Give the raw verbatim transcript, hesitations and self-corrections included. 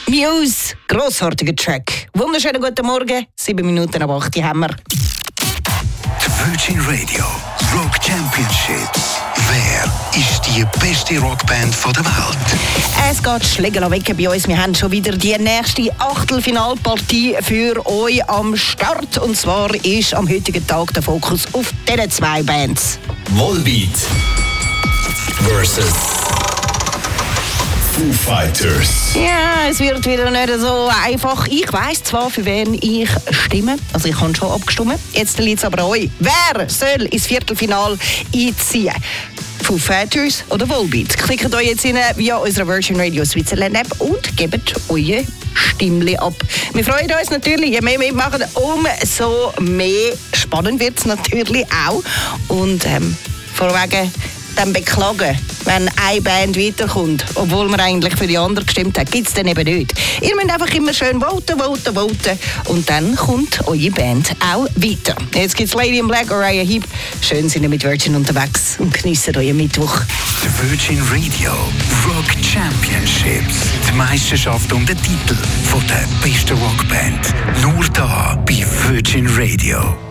Muse, grossartiger Track. Wunderschönen guten Morgen, sieben Minuten ab acht haben wir. Die Virgin Radio Rock Championships. Wer ist die beste Rockband der Welt? Es geht Schläger weg bei uns. Wir haben schon wieder die nächste Achtelfinalpartie für euch am Start. Und zwar ist am heutigen Tag der Fokus auf diese zwei Bands. Volbeat versus Foo Fighters. Ja, es wird wieder nicht so einfach. Ich weiss zwar, für wen ich stimme. Also ich habe schon abgestimmt. Jetzt liegt es aber an euch. Wer soll ins Viertelfinale einziehen? Foo Fighters oder Volbeat? Klickt euch jetzt rein via unserer Virgin Radio Switzerland App und gebt eure Stimmli ab. Wir freuen uns natürlich, je mehr wir machen, umso mehr spannend wird es natürlich auch. Und ähm, vorweg dann beklagen, wenn eine Band weiterkommt, obwohl man eigentlich für die andere gestimmt hat, gibt es dann eben nicht. Ihr müsst einfach immer schön voten, voten, voten und dann kommt eure Band auch weiter. Jetzt gibt's Lady in Black, Uriah Heep. Schön sind ihr mit Virgin unterwegs und geniessen euren Mittwoch. Die Virgin Radio Rock Championships. Die Meisterschaft um den Titel von der besten Rockband. Nur da bei Virgin Radio.